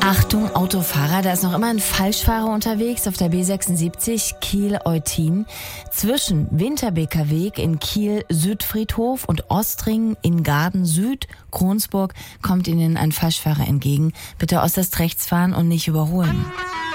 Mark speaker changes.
Speaker 1: Achtung, Autofahrer, da ist noch immer ein Falschfahrer unterwegs auf der B76 Kiel-Eutin. Zwischen Winterbeker Weg in Kiel-Südfriedhof und Ostringen in Garden Süd, Kronsburg, kommt Ihnen ein Falschfahrer entgegen. Bitte äußerst rechts fahren und nicht überholen.